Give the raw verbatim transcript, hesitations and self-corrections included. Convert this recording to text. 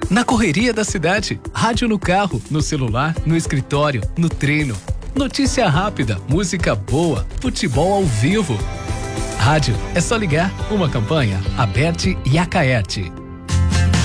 Na correria da cidade, rádio no carro, no celular, no escritório, no treino. Notícia rápida, música boa, futebol ao vivo. Rádio, é só ligar. Uma campanha, Aberte e Acaerte.